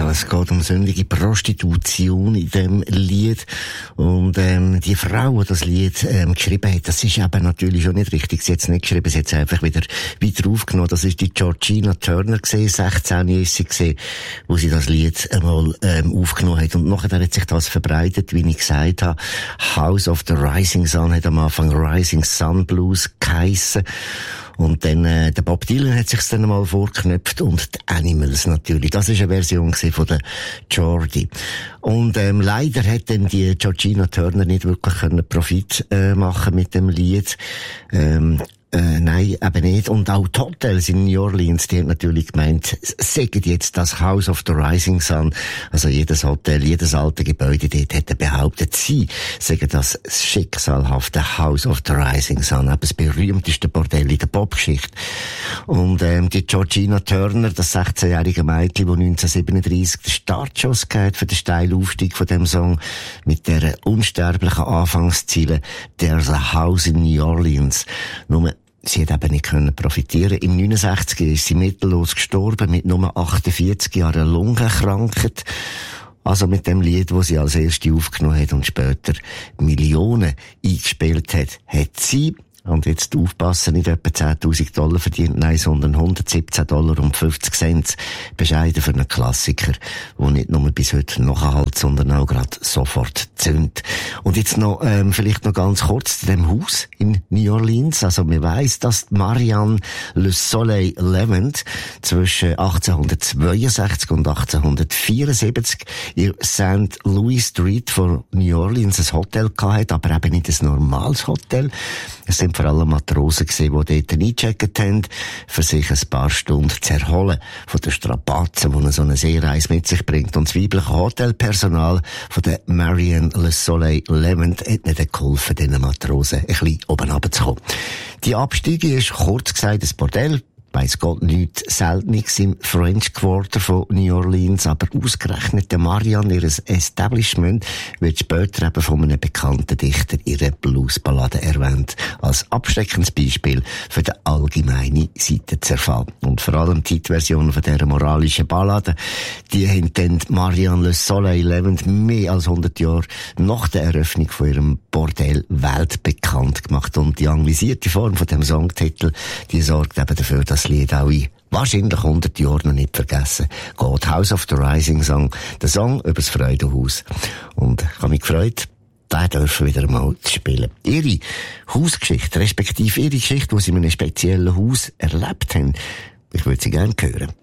Es geht um sündige Prostitution in dem Lied. Und die Frau, die das Lied geschrieben hat, das ist eben natürlich schon nicht richtig. Sie hat es nicht geschrieben, sie hat es einfach wieder weiter aufgenommen. Das ist die Georgina Turner gewesen, 16 ist sie gewesen, wo sie das Lied einmal aufgenommen hat. Und nachher hat sich das verbreitet, wie ich gesagt habe. House of the Rising Sun hat am Anfang Rising Sun Blues geheissen. Und dann, der Bob Dylan hat sich's dann mal vorgeknöpft und die Animals natürlich. Das ist eine Version von der Geordie. Und, leider hat dann die Georgina Turner nicht wirklich Profit machen mit dem Lied. Nein, eben nicht. Und auch die Hotels in New Orleans, die haben natürlich gemeint, sagen jetzt das House of the Rising Sun. Also jedes Hotel, jedes alte Gebäude dort hätte behauptet, sie sagen das schicksalhafte House of the Rising Sun, eben das berühmteste Bordell in der Popgeschichte. Und die Georgina Turner, das 16-jährige Mädchen, die 1937 den Startschuss gegeben für den steilen Aufstieg von dem Song, mit der unsterblichen Anfangsziele There's a House in New Orleans. Nur sie hat eben nicht profitieren. Im 69 ist sie mittellos gestorben, mit nur 48 Jahren Lungenkrankheit. Also mit dem Lied, das sie als erste aufgenommen hat und später Millionen eingespielt hat, hat sie, und jetzt aufpassen, nicht etwa $10.000 verdient, nein, sondern $117.50. Bescheiden für einen Klassiker, der nicht nur bis heute nachhält, sondern auch gerade sofort zündet. Und jetzt noch, vielleicht noch ganz kurz zu dem Haus in New Orleans. Also, man weiss, dass Marianne Le Soleil Levant zwischen 1862 und 1874 in St. Louis Street von New Orleans ein Hotel gehabt, aber eben nicht ein normales Hotel. Es sind vor allem Matrosen gewesen, die dort eingecheckt haben, für sich ein paar Stunden zu erholen von den Strapazen, die so eine Seereise mit sich bringt. Und das weibliche Hotelpersonal von der Marianne Le Soleil Levant hat nicht geholfen, diesen Matrosen ein bisschen oben runterzukommen. Die Abstiege ist kurz gesagt ein Bordell. Weiss Gott nichts Seltenes im French Quarter von New Orleans, aber ausgerechnet der Marianne, ihr Establishment, wird später eben von einem bekannten Dichter ihre Bluesballade erwähnt, als abschreckendes Beispiel für den allgemeinen Seitenzerfall. Und vor allem die Hitversionen von dieser moralischen Ballade, die haben dann Marianne Le Soleil Levant mehr als 100 Jahre nach der Eröffnung von ihrem Bordell weltbekannt gemacht. Und die anglisierte Form von dem Songtitel, die sorgt eben dafür, dass das Lied auch in wahrscheinlich 100 Jahren noch nicht vergessen geht. House of the Rising Sun, der Song über das Freudenhaus. Und ich habe mich gefreut, den dürfen wieder mal zu spielen. Ihre Hausgeschichte, respektive ihre Geschichte, die sie in einem speziellen Haus erlebt haben, ich würde sie gerne hören.